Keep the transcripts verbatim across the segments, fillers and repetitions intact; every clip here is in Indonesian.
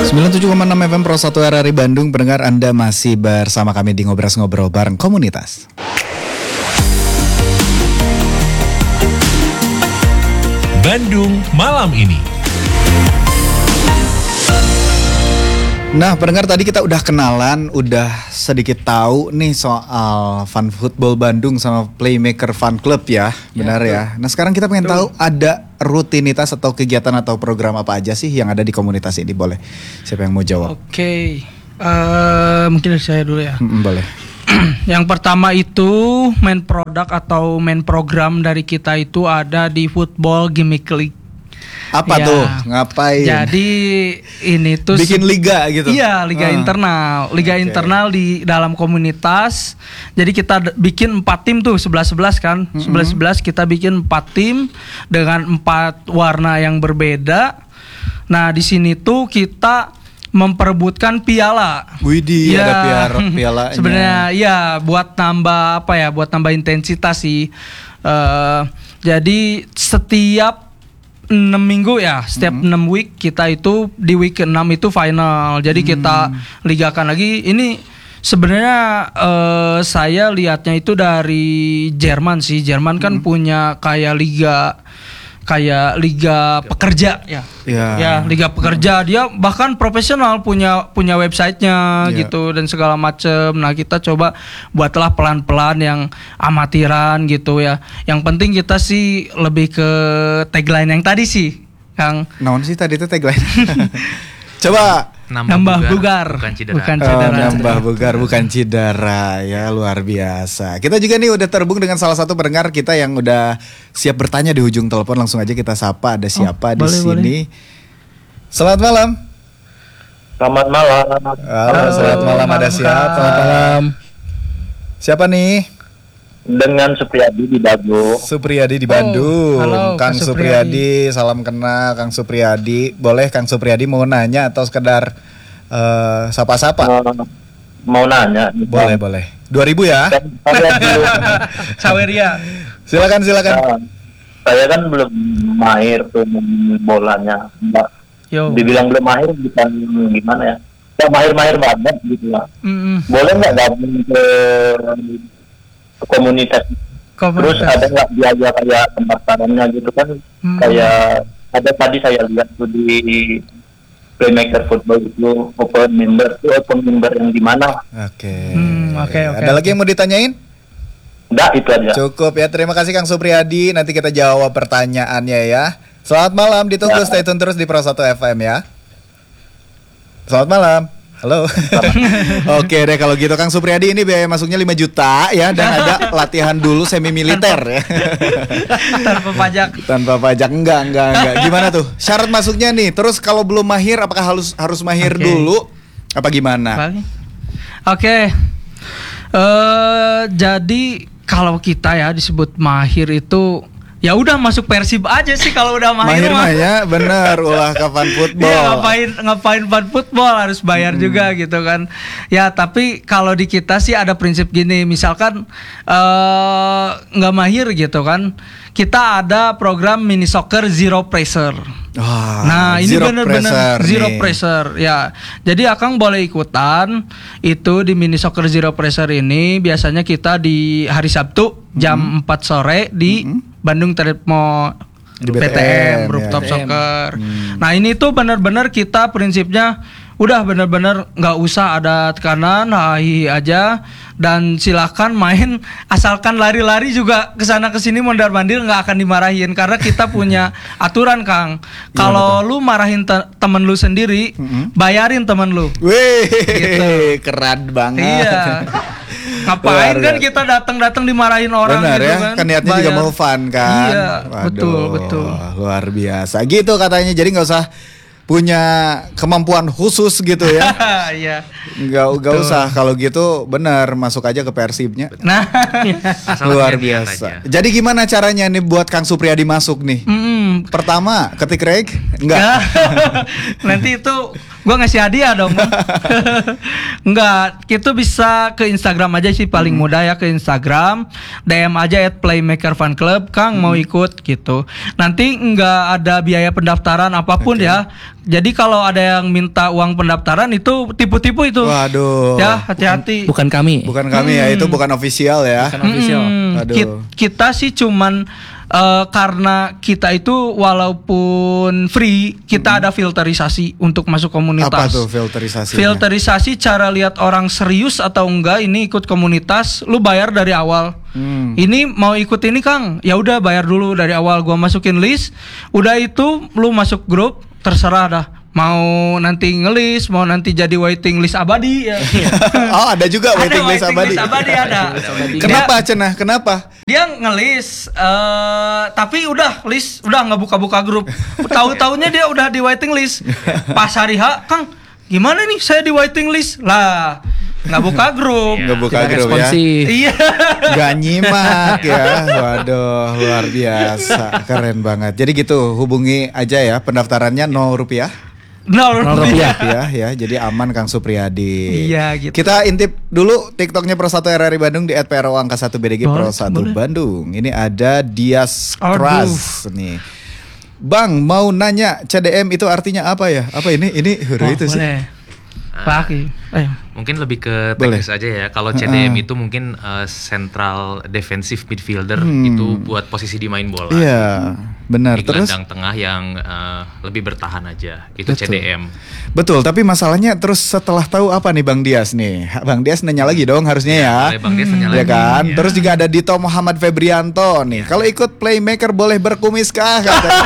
sembilan puluh tujuh koma enam F M Pro satu R R I Bandung. Pendengar, Anda masih bersama kami di Ngobras Ngobrol bareng Komunitas. Bandung malam ini. Nah, pendengar, tadi kita udah kenalan, udah sedikit tahu nih soal Fun Football Bandung sama Playmaker Fun Club ya, benar ya. ya. Nah, sekarang kita pengen tahu ada rutinitas atau kegiatan atau program apa aja sih yang ada di komunitas ini, boleh? Siapa yang mau jawab? Oke, okay. uh, mungkin saya dulu ya. Mm-mm, boleh. Yang pertama itu main produk atau main program dari kita itu ada di Football Gimmick League. Apa ya, tuh? Ngapain? Jadi ini tuh bikin liga gitu? Iya, liga uh. internal. Liga okay. internal di dalam komunitas. Jadi kita d- bikin empat tim tuh, sebelas sebelas kan. Mm-hmm. sebelas sebelas kita bikin empat tim dengan empat warna yang berbeda. Nah, di sini tuh kita memperebutkan piala. Widih, ya, ada piala pialanya. Sebenarnya ya buat tambah apa ya? Buat tambah intensitas sih. Uh, jadi setiap enam minggu ya, setiap mm-hmm. enam week kita itu di week keenam itu final. Jadi mm. kita ligakan lagi. Ini sebenarnya uh, saya lihatnya itu dari Jerman sih. Jerman kan mm. punya kayak liga kayak liga pekerja ya. Yeah. Ya, liga pekerja. Dia bahkan profesional, punya punya websitenya yeah. gitu dan segala macem. Nah, kita coba buatlah pelan-pelan yang amatiran gitu ya. Yang penting kita sih lebih ke tagline yang tadi sih, Kang. Naon sih tadi itu tagline? Coba nambah, nambah bugar, bugar bukan cedera. Bukan cedera. Oh, nambah bugar bukan cedera, ya luar biasa. Kita juga nih udah terhubung dengan salah satu pendengar kita yang udah siap bertanya di ujung telepon. Langsung aja kita sapa, ada siapa oh, di boleh, sini. Boleh. Selamat malam. Selamat malam. Halo, selamat malam. Ada siapa? Selamat malam. Siapa nih? Dengan Supriyadi di Bandung. Supriyadi di Bandung. Oh, halo, Kang Supriyadi. Supriyadi, salam kenal Kang Supriyadi. Boleh Kang Supriyadi mau nanya atau sekedar uh, sapa-sapa? Uh, mau nanya. Boleh, bang. Boleh. dua ribu ya? Saweria. Silakan, silakan. Uh, saya kan belum mahir tuh bolanya. Mbak. Yo. Dibilang belum mahir bukan gimana ya? Ya mahir-mahir banget gitu lah. Mm-hmm. Boleh nggak gabung ke komunitas. komunitas. Terus ada nggak biaya kayak pendaftarannya gitu kan? Hmm. Kayak ada tadi saya lihat tuh di Playmaker Football itu open member, itu open member yang di mana? Oke. Okay. Hmm, okay, okay, ada okay. lagi yang mau ditanyain? Enggak, itu aja. Cukup ya. Terima kasih Kang Supriyadi. Nanti kita jawab pertanyaannya ya. Selamat malam. Ditunggu ya. Stay tune terus di Pro satu F M ya. Selamat malam. Halo. Oke deh kalau gitu Kang Supriyadi, ini biaya masuknya lima juta ya, dan ada latihan dulu semi militer ya. Tanpa pajak. Tanpa pajak enggak enggak enggak. Gimana tuh? Syarat masuknya nih. Terus kalau belum mahir apakah harus harus mahir okay. dulu apa gimana? Oke. Okay. Uh, jadi kalau kita ya disebut mahir itu ya udah masuk Persib aja sih kalau udah mahir. Mahir mah ya, bener ulah ke fun football. Ya, ngapain ngapain fun football harus bayar hmm. juga gitu kan. Ya tapi kalau di kita sih ada prinsip gini, misalkan nggak uh, mahir gitu kan, kita ada program mini soccer zero pressure. Oh, nah ini bener-bener zero nih. pressure ya. Jadi Akang boleh ikutan itu di mini soccer zero pressure ini. Biasanya kita di hari Sabtu jam mm-hmm. empat sore di mm-hmm. Bandung Termo di B T M Rooftop ya. Soccer. Hmm. Nah ini tuh benar-benar kita prinsipnya udah benar-benar nggak usah ada tekanan, hahi aja, dan silakan main asalkan lari-lari juga kesana kesini mondar mandir nggak akan dimarahin karena kita punya aturan Kang. Kalau lu marahin te- temen lu sendiri, mm-hmm. bayarin temen lu. Wih, gitu. Keren banget. Iya. Ngapain kan kita datang-datang dimarahin orang. Benar gitu ya, kan, kan niatnya bayar. Juga mau fun kan. Iya, waduh, betul betul. Luar biasa gitu katanya. Jadi nggak usah punya kemampuan khusus gitu ya. Iya. Nggak nggak usah kalau gitu, benar masuk aja ke Persibnya. Nah, luar biasa. Jadi gimana caranya nih buat Kang Supriyadi masuk nih? Mm-mm. Pertama ketik reg enggak. Nanti itu Gua ngasih hadiah dong. Enggak, itu bisa ke Instagram aja sih paling hmm. mudah ya, ke Instagram. D M aja at Playmaker Fan Club, Kang hmm. mau ikut gitu. Nanti enggak ada biaya pendaftaran apapun okay. ya. Jadi kalau ada yang minta uang pendaftaran itu tipu-tipu itu. Waduh. Ya, hati-hati. Bukan kami. Bukan kami hmm. ya, itu bukan official ya. Bukan official. Hmm. Aduh. Kita sih cuman Uh, karena kita itu walaupun free, kita hmm. ada filterisasi untuk masuk komunitas. Apa tuh filterisasi? Filterisasi cara lihat orang serius atau enggak ini ikut komunitas, lu bayar dari awal. Hmm. Ini mau ikut ini Kang, ya udah bayar dulu dari awal, gua masukin list. Udah itu lu masuk grup, terserah dah. Mau nanti ngelis, mau nanti jadi waiting list abadi ya. Oh, ada juga waiting, ada list waiting abadi. List abadi ada. Kenapa Cenah? Kenapa? Dia ngelis uh, tapi udah list udah nggak buka-buka grup. Tahu-taunya dia udah di waiting list. Pas hari H, Kang, gimana nih saya di waiting list? Lah, nggak buka grup. Nggak buka grup ya. Iya. Nggak nyimak ya. Waduh, luar biasa. Keren banget. Jadi gitu, hubungi aja ya, pendaftarannya nol rupiah. Nol rupiah ya, ya, jadi aman Kang Supriyadi. Iya gitu. Kita intip dulu TikToknya Pro satu R R I Bandung di et pro angka satu B D G Pro satu Bandung. Ini ada Dias Kras nih. Bang mau nanya C D M itu artinya apa ya? Apa ini? Ini huruf oh, itu boleh. Sih. Paki. Eh. Mungkin lebih ke teknis aja ya. Kalau C D M uh. itu mungkin uh, Central Defensive Midfielder, hmm. itu buat posisi di main bola. Iya, benar. Terus gelandang tengah yang uh, lebih bertahan aja. Itu betul. C D M. Betul, tapi masalahnya terus setelah tahu apa nih Bang Dias nih? Bang Dias nanya lagi dong harusnya ya. Ya Bang Dias nanya hmm. lagi. Ya kan? Ya. Terus juga ada Dito Muhammad Febrianto nih. Ya. Kalau ikut Playmaker boleh berkumis kah?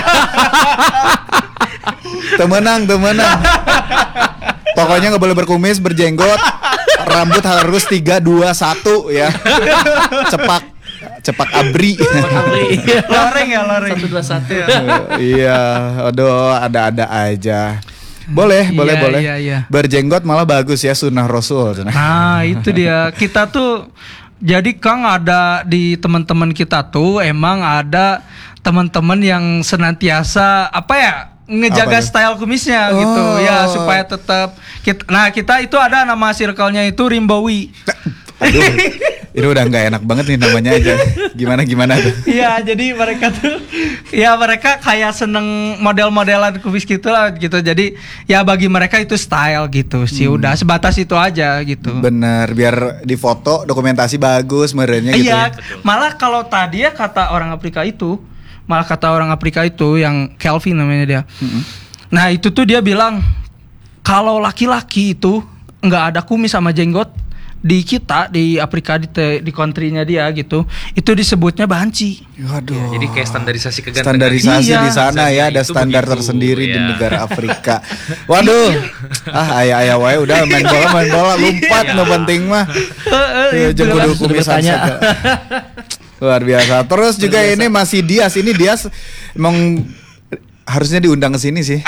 Temenang, temenang. Pokoknya nggak boleh berkumis, berjenggot, rambut harus tiga dua satu ya. Cepak, cepak abri. Cepak abri. Loreng ya, loreng. Satu dua satu. Iya, aduh, ada-ada aja. Boleh, boleh, iya, boleh. Iya, iya. Berjenggot malah bagus ya, sunnah Rasul. Nah, itu dia. Kita tuh, jadi Kang ada di teman-teman kita tuh emang ada teman-teman yang senantiasa apa ya? Ngejaga style kumisnya oh. gitu ya supaya tetap kita, nah kita itu ada nama circle-nya itu Rimbawi. Aduh, ini udah nggak enak banget nih namanya aja. Gimana gimana tuh? Iya, jadi mereka tuh ya mereka kayak seneng model-modelan kumis gitu lah gitu. Jadi ya bagi mereka itu style gitu sih. Hmm. Udah sebatas itu aja gitu. Bener, biar di foto dokumentasi bagus merenya gitu. Iya, malah kalau tadi ya kata orang Afrika itu Malah kata orang Afrika itu yang Kelvin namanya dia. Mm-hmm. Nah itu tuh dia bilang kalau laki-laki itu nggak ada kumis sama jenggot di kita di Afrika di te, di country-nya dia gitu, itu disebutnya banci. Waduh. Ya, jadi kayak standarisasi kegantengan. Standarisasi iya. di sana ya, ada standar begitu, tersendiri ya. Di negara Afrika. Waduh. ah ayah-ayah wae udah main bola main bola lompat no penting mah. Jenggot kumisan saja. Luar biasa. Terus juga biasa. Ini masih Dias. Ini Dias emang harusnya diundang ke sini sih.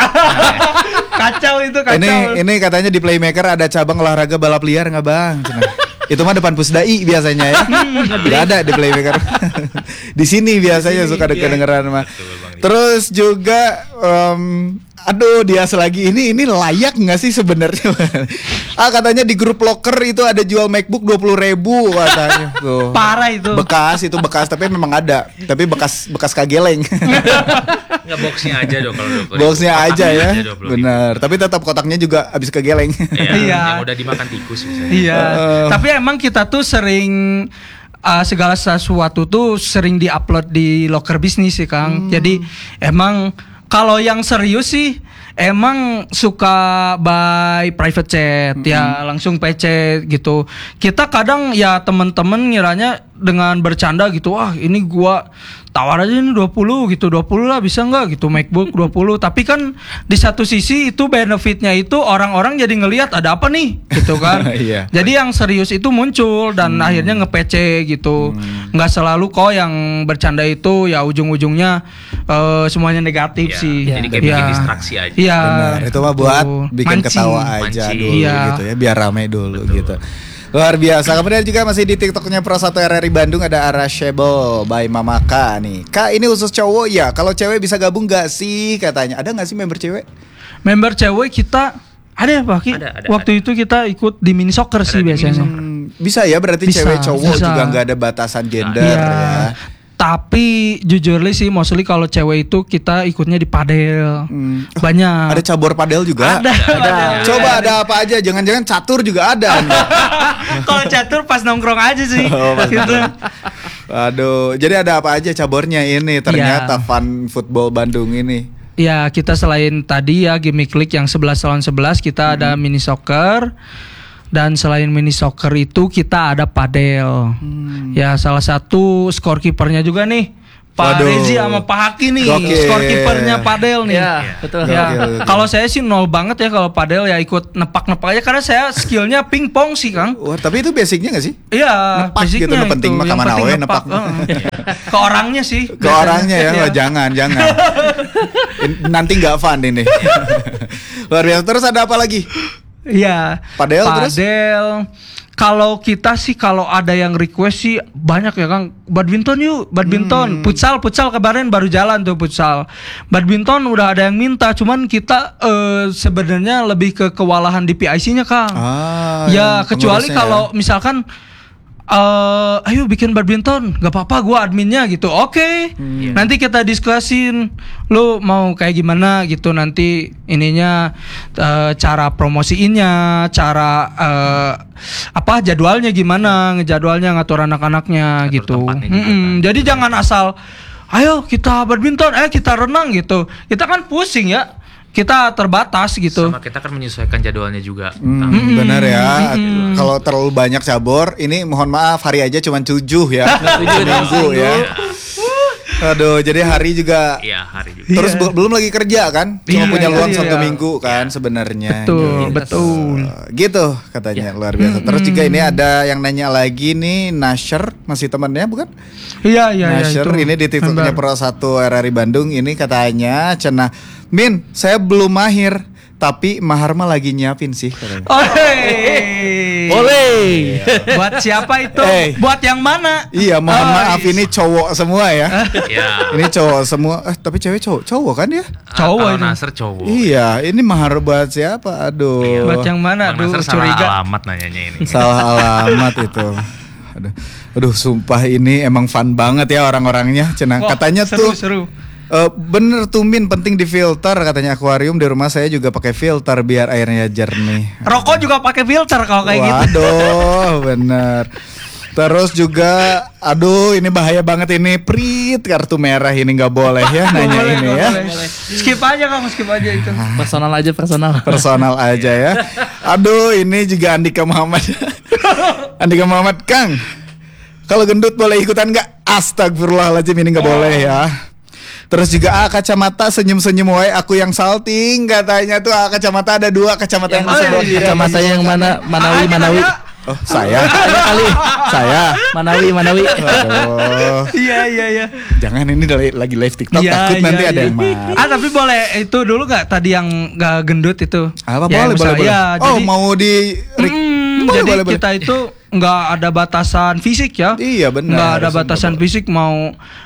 Kacau itu kacau. Ini ini katanya di Playmaker ada cabang olahraga balap liar nggak Bang? Itu mah depan Pusdai biasanya ya. Nggak ada di Playmaker. Di sini biasanya suka kedengeran mah. Terus juga um, aduh Dias lagi ini ini layak nggak sih sebenarnya? Ah katanya di grup locker itu ada jual MacBook dua puluh ribu katanya. Tuh. Parah itu. Bekas itu bekas tapi memang ada. Tapi bekas bekas kageleng. Nggak boxnya aja dong kalau dua puluh ribu. Boxnya aja ya. Benar. Tapi tetap kotaknya juga habis kegeleng. Iya. Yang udah dimakan tikus misalnya. Iya. Uh. Tapi emang kita tuh sering uh, segala sesuatu tuh sering diupload di locker bisnis sih Kang. Hmm. Jadi emang kalau yang serius sih emang suka by private chat mm-hmm. ya langsung P C gitu. Kita kadang ya temen-temen ngiranya dengan bercanda gitu, wah ini gua tawar aja ini dua puluh gitu, dua puluh lah bisa nggak gitu MacBook dua puluh. Tapi kan di satu sisi itu benefitnya itu orang-orang jadi ngelihat ada apa nih gitu kan. Iya. Jadi yang serius itu muncul dan hmm. akhirnya nge-P C gitu. Hmm. Nggak selalu kok yang bercanda itu ya ujung-ujungnya uh, semuanya negatif ya, sih. Jadi kayak ya. bikin distraksi aja. Iya. Benar. Itu mah buat bikin mancing. Ketawa aja Mancing. dulu iya. gitu ya, biar rame dulu. Betul. Gitu. Luar biasa. Kemudian juga masih di TikToknya Pro satu R R I Bandung ada Arashable by Mama K nih. Kak ini khusus cowok ya. Kalau cewek bisa gabung gak sih katanya? Ada gak sih member cewek? Member cewek kita Ada ya Pak Ki? Ada, ada, Waktu ada. itu kita ikut di mini soccer Ada sih di mini biasanya. soccer. Hmm, bisa ya berarti Bisa, cewek cowok bisa. juga nggak ada batasan gender Iya. ya. Tapi jujur li sih mostly kalau cewek itu kita ikutnya di padel. Hmm. Banyak. Ada cabur padel juga. Ada, ada. Coba ada apa aja? Jangan-jangan catur juga ada. Anda. Kalau catur pas nongkrong aja sih. Oh, pas gitu. Aduh, jadi ada apa aja cabornya ini? Ternyata Iya. Fun Football Bandung ini. Ya kita selain tadi ya gimmick league yang sebelas lawan sebelas kita ada mini soccer. Dan selain mini soccer itu kita ada padel. Ya salah satu skor kipernya juga nih Pak Waduh. Rezi sama Pak Haki nih. Gokil. Skor kipernya padel nih. Iya, betul. Ya, Gokil, gokil. kalau saya sih nol banget ya kalau padel ya ikut nepak-nepak aja karena saya skillnya pingpong sih Kang. Wah, tapi itu basicnya gak sih? Iya, Nepak gitu, basicnya nu penting itu. mah Yang kamana penting we, nepak. nepak. Heeh. Ke orangnya sih. Ke biasanya. orangnya ya, Iya. wah, jangan, jangan. In- Nanti nggak fun ini. Luar biasa. Terus ada apa lagi? Iya. Padel, terus? Padel. Kalau kita sih kalau ada yang request sih banyak ya Kang. Badminton yuk, badminton. Hmm. Futsal, futsal kemarin baru jalan tuh futsal. Badminton udah ada yang minta, cuman kita eh, sebenarnya lebih ke kewalahan di P I C-nya Kang. Ah, ya yang kecuali pengurusnya kalau ya. misalkan eh ayo bikin badminton, nggak apa-apa, gua adminnya gitu. Oke, Hmm. nanti kita diskusin, lu mau kayak gimana gitu nanti ininya eh, cara promosiinnya, cara eh, apa jadwalnya gimana, ngejadwalnya ngatur anak-anaknya Ngatur gitu. tempatnya juga Mm-mm. kan. Jadi jangan asal, ayo kita badminton, eh kita renang gitu. Kita kan pusing ya, kita terbatas gitu. Sama kita kan menyesuaikan jadwalnya juga. Hmm, Kang. benar ya. Kalau terlalu banyak cabur, ini mohon maaf hari aja cuma tujuh ya. Minggu ya. Aduh, jadi hari juga. Iya, hari juga. Terus be- belum lagi kerja kan? Cuma Iya, punya iya, luang iya. satu minggu kan sebenarnya. Betul, Gitu. betul. Gitu katanya luar biasa. Terus juga ini ada yang nanya lagi nih, Nasher masih temannya bukan? Iya iya iya. Nasher itu. ini di TikToknya Member. Pro satu R R I Bandung ini katanya cenah, Min, saya belum mahir tapi mahar mah lagi nyiapin sih katanya. Oh, hey. Boleh. Buat siapa itu? Eh. Buat yang mana? Iya, mohon Oh, maaf iya. ini cowok semua ya. Iya. Ini cowok semua. Eh, tapi cewek cowok, cowok kan ya? Ah, Cowok kalau itu. Nasr cowok. Iya, ini mahar buat siapa? Aduh. Iya. Buat yang mana? Bang Aduh, Nasr salah curiga. alamat nanyanya ini. Salah alamat itu. Aduh, aduh, sumpah ini emang fun banget ya orang-orangnya. Cenah Wah, katanya seru, tuh seru. eh, bener tuh Min, penting di filter katanya akuarium di rumah saya juga pakai filter biar airnya jernih. Rokok juga pakai filter kalau kayak gitu. Waduh, bener. Terus juga, aduh ini bahaya banget ini, prit kartu merah ini nggak boleh ya nanya Boleh, ini boleh, ya. boleh. Skip aja Kang, skip aja itu. Personal aja personal. Personal aja ya. Aduh ini juga Andika Muhammad. Andika Muhammad, Kang, kalau gendut boleh ikutan nggak? Astagfirullahaladzim, ini nggak boleh ya. Terus juga ah kacamata senyum-senyum wae aku yang salting katanya tuh ah kacamata ada dua kacamata yang, Yang sebelah mana? kiri. Kacamata yang mana? Manawi, Ah, Manawi. ada. Oh saya, Kali. saya. Manawi, Manawi. Aduh. Iya iya iya. Jangan ini dari- lagi live TikTok Iya, takut iya, nanti ada iya. yang marah. Ah tapi boleh itu dulu nggak tadi yang nggak gendut itu? Apa Ya, boleh boleh misalnya- boleh. ya, oh jadi- mau di Hmm, boleh, jadi boleh, boleh. kita itu nggak ada batasan fisik ya. Iya, benar. Nggak ada Harusnya batasan nggak fisik mau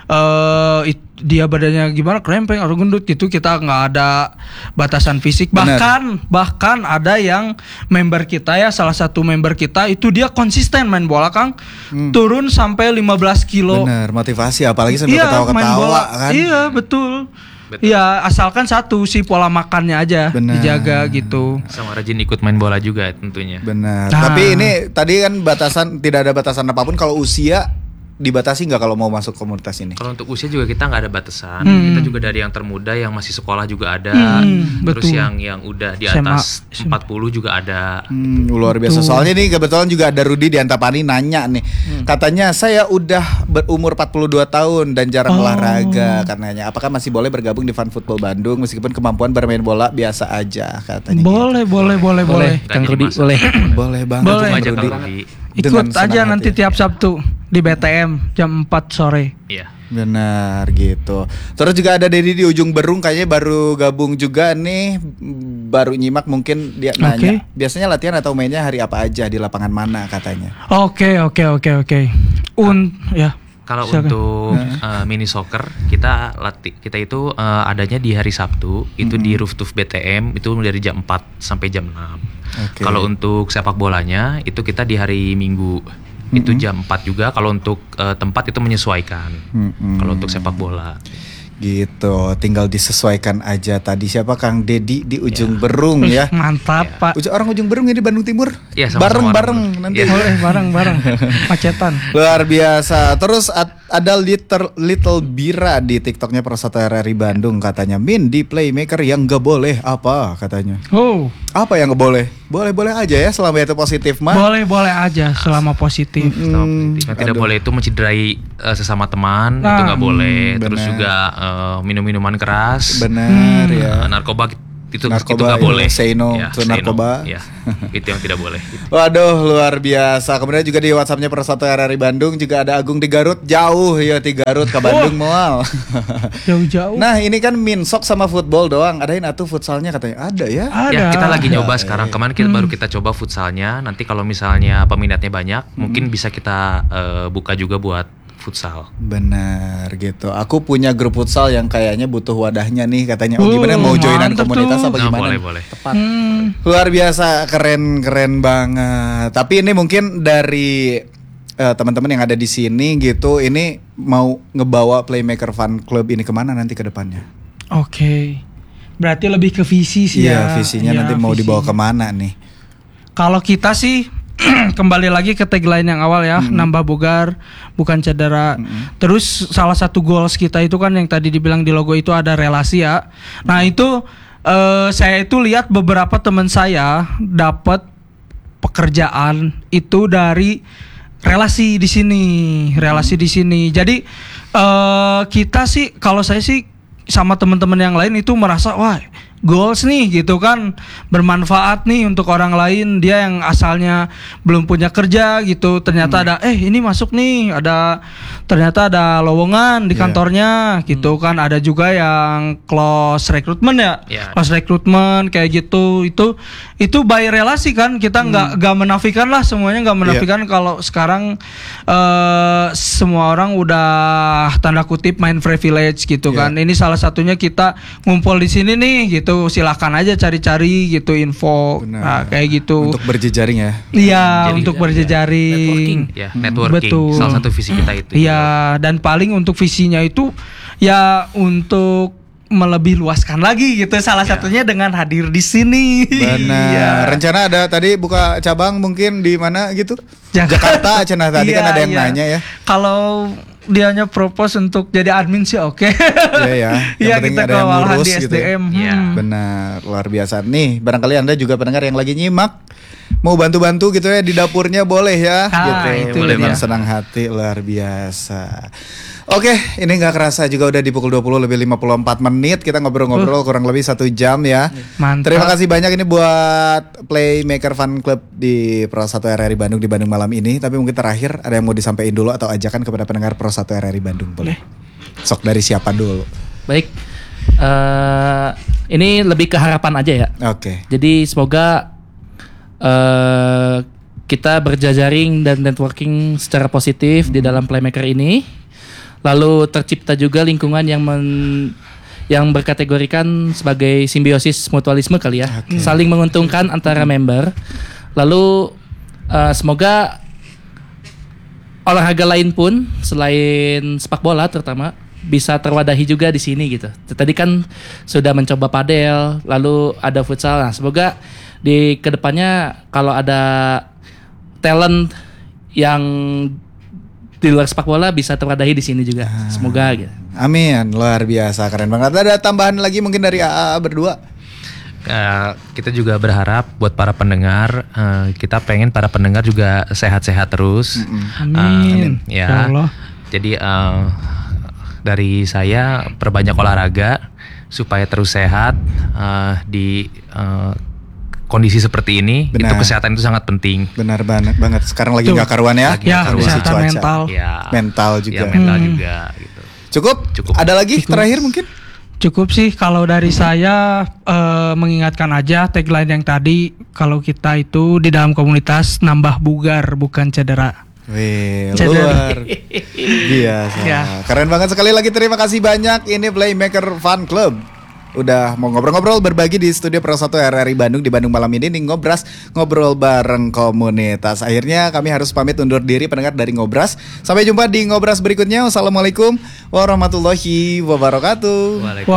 eh, it- dia badannya gimana krempeng atau gendut gitu kita nggak ada batasan fisik. Benar. Bahkan bahkan ada yang member kita ya salah satu member kita itu dia konsisten main bola Kang turun sampai lima belas kilo. Bener motivasi apalagi sambil Iya, main ketawa-ketawa bola. kan. Iya betul. Betul. Iya asalkan satu si pola makannya aja Benar. dijaga gitu. Sama rajin ikut main bola juga tentunya. Benar. Nah. Tapi ini tadi kan batasan tidak ada batasan apapun kalau usia dibatasi nggak kalau mau masuk komunitas ini? Kalau untuk usia juga kita nggak ada batasan. Hmm. Kita juga dari yang termuda yang masih sekolah juga ada. Hmm, Terus betul. yang yang udah di S M A, atas empat puluh juga ada. Hmm, luar biasa. Betul. Soalnya nih kebetulan juga ada Rudi di Antapani nanya nih. Katanya saya udah berumur empat puluh dua tahun dan jarang Oh. olahraga katanya. Apakah masih boleh bergabung di Fun Football Bandung meskipun kemampuan bermain bola biasa aja katanya. Boleh, boleh, boleh, boleh. Nggak Kang jadi Rudi, masalah. boleh. gitu. Boleh banget. Boleh. Bang Aja Rudi. Kang Rudi. Ikut Dengan senang aja hati. nanti tiap Sabtu di B T M jam empat sore. Iya. Benar gitu. Terus juga ada Dedi di ujung Berung kayaknya baru gabung juga nih, baru nyimak mungkin dia nanya. Oke. Biasanya latihan atau mainnya hari apa aja di lapangan mana katanya. Oke, oke, oke, oke. Un ya. Kalau Silakan. untuk uh, mini soccer kita latih kita itu uh, adanya di hari Sabtu itu Mm-hmm. di rooftop B T M itu dari jam empat sampai jam enam. Oke. Kalau untuk sepak bolanya itu kita di hari Minggu itu jam empat juga. Kalau untuk uh, tempat itu menyesuaikan. Mm-mm. Kalau untuk sepak bola. Gitu, tinggal disesuaikan aja. Tadi siapa Kang Dedi di ujung Berung Ih, ya. mantap Ya. Pak. Ujung orang ujung Berung ya di Bandung Timur. Iya, sama-sama Bareng-bareng orang. nanti. Iya. Boleh bareng-bareng macetan. Luar biasa. Terus ad- ada little, little Bira di TikToknya Persatu R R I Bandung katanya, Min di playmaker yang gak boleh apa katanya. Oh, Apa yang gak boleh? Boleh-boleh aja ya selama itu positif mah. boleh-boleh aja selama positif. Sama positif. Yang tidak aduh. boleh itu mencederai uh, sesama teman, Nah, itu nggak boleh. Terus benar. juga uh, minum-minuman keras, Benar ya. uh, narkoba itu Narkoba, itu nggak ya. boleh. Say no Ya, to say no. narkoba. Ya, itu yang tidak boleh. Waduh, luar biasa. Kemudian juga di WhatsAppnya Persatu R R I Bandung juga ada Agung di Garut, jauh ya di Garut ke Bandung moal. Jauh-jauh. Nah ini kan minsok sama football doang. Adain atuh futsalnya katanya ada ya. Ada. Ya, kita lagi nyoba Ada. sekarang. Kemarin kita baru kita coba futsalnya. Nanti kalau misalnya peminatnya banyak, mungkin bisa kita uh, buka juga buat futsal. Benar gitu. Aku punya grup futsal yang kayaknya butuh wadahnya nih katanya. Oh Uh, gimana mau joinan mantep komunitas tuh. apa Nah, gimana? boleh boleh. Hmm, Luar biasa, keren keren banget. Tapi ini mungkin dari eh, teman-teman yang ada di sini gitu, ini mau ngebawa Playmaker Fan Club ini kemana nanti ke depannya? Oke. Berarti lebih ke visi sih Iya, ya. visinya Iya, nanti mau visi. dibawa kemana nih? Kalau kita sih kembali lagi ke tagline yang awal ya, nambah bogar bukan cedera. Terus salah satu goals kita itu kan yang tadi dibilang di logo itu ada relasi ya. Nah, itu eh, saya itu lihat beberapa teman saya dapat pekerjaan itu dari relasi di sini, relasi di sini. Jadi eh, kita sih kalau saya sih sama teman-teman yang lain itu merasa wah goals nih gitu kan bermanfaat nih untuk orang lain, dia yang asalnya belum punya kerja gitu ternyata ada eh ini masuk nih, ada ternyata ada lowongan di Iya. kantornya gitu kan, ada juga yang close recruitment ya, Iya. close recruitment kayak gitu. Itu itu by relasi kan, kita nggak nggak menafikan lah, semuanya nggak menafikan kalau sekarang eh, semua orang udah tanda kutip main privilege gitu Iya. kan. Ini salah satunya kita ngumpul di sini nih gitu, silahkan aja cari-cari gitu info. Benar. Nah, kayak gitu. Untuk berjejaring ya. Iya, Jadi, untuk ya, berjejaring. Ya, networking. Betul. Salah satu visi kita itu. Iya, dan paling untuk visinya itu ya untuk melebih luaskan lagi gitu. Salah Ya. satunya dengan hadir di sini. Benar. Iya. Rencana ada tadi buka cabang mungkin di mana gitu? Jak- Jakarta, cenah tadi kan Iya, ada yang iya. nanya ya. Kalau dianya propose untuk jadi admin sih oke. Iya ya. Yang Iya, penting kita ada yang kewalahan ngurus di gitu ya. S D M. Iya. Hmm. Benar, luar biasa. Nih, barangkali Anda juga pendengar yang lagi nyimak mau bantu-bantu gitu ya di dapurnya boleh ya Ah, gitu. itu Boleh, Dengan Pak. senang hati, luar biasa. Oke, ini nggak kerasa juga udah di pukul dua puluh lebih lima puluh empat menit. Kita ngobrol-ngobrol kurang lebih satu jam ya. Mantap. Terima kasih banyak ini buat Playmaker Fan Club di Pro satu R R I Bandung di Bandung malam ini. Tapi mungkin terakhir ada yang mau disampaikan dulu atau ajakan kepada pendengar Pro satu R R I Bandung boleh? Sok dari siapa dulu? Baik. Eh, ini lebih ke harapan aja ya. Oke. Jadi semoga eh kita berjajaring dan networking secara positif di dalam Playmaker ini. Lalu tercipta juga lingkungan yang men- yang berkategorikan sebagai simbiosis mutualisme kali ya, saling menguntungkan antara member. Lalu eh, semoga olahraga lain pun selain sepak bola terutama bisa terwadahi juga di sini gitu. Tadi kan sudah mencoba padel, lalu ada futsal. Nah, semoga di kedepannya kalau ada talent yang di luar sepak bola bisa terwadahi di sini juga. Semoga gitu. Amin, luar biasa, keren banget. Ada tambahan lagi mungkin dari A A berdua? Eh, kita juga berharap buat para pendengar, eh, kita pengen para pendengar juga sehat-sehat terus. Amin. Eh, Ya ya. Allah. Jadi eh, dari saya perbanyak olahraga supaya terus sehat eh, di eh, kondisi seperti ini. Benar. Itu kesehatan itu sangat penting. Benar banget, banget. Sekarang lagi Tuh. nggak karuan ya? Lagi Ya, nggak karuan. Kondisi kesehatan mental. Ya. Mental juga. Ya, mental Hmm. juga gitu. Cukup? Cukup. Ada lagi terakhir mungkin? Cukup sih kalau dari saya eh, mengingatkan aja tagline yang tadi, kalau kita itu di dalam komunitas nambah bugar bukan cedera. Wih, Jadi- luar biasa. Ya. Keren banget, sekali lagi terima kasih banyak. Ini Playmaker Fan Club udah mau ngobrol-ngobrol berbagi di studio Pro satu R R I Bandung di Bandung malam ini nih, Ngobras, ngobrol bareng komunitas. Akhirnya kami harus pamit undur diri pendengar dari Ngobras. Sampai jumpa di Ngobras berikutnya. Wassalamualaikum warahmatullahi wabarakatuh. Waalaikumsalam.